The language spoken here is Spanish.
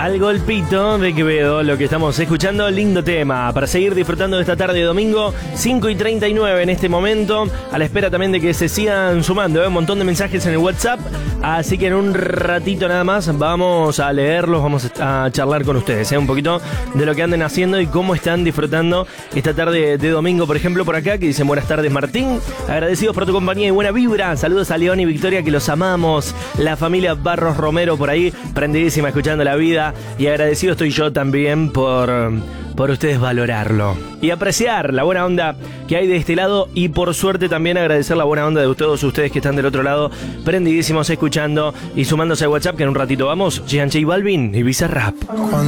Al golpito de Quevedo, lo que estamos escuchando, lindo tema para seguir disfrutando de esta tarde de domingo, 5:39 en este momento, a la espera también de que se sigan sumando, un montón de mensajes en el WhatsApp, así que en un ratito nada más vamos a leerlos, vamos a charlar con ustedes, un poquito de lo que anden haciendo y cómo están disfrutando esta tarde de domingo. Por ejemplo, por acá que dicen buenas tardes Martín, agradecidos por tu compañía y buena vibra, saludos a León y Victoria que los amamos, la familia Barros Romero por ahí, prendidísima escuchando la vida. Y agradecido estoy yo también por ustedes valorarlo y apreciar la buena onda que hay de este lado, y por suerte también agradecer la buena onda de todos ustedes que están del otro lado, prendidísimos escuchando y sumándose al WhatsApp, que en un ratito vamos, llegan J Balvin y Bizarrap.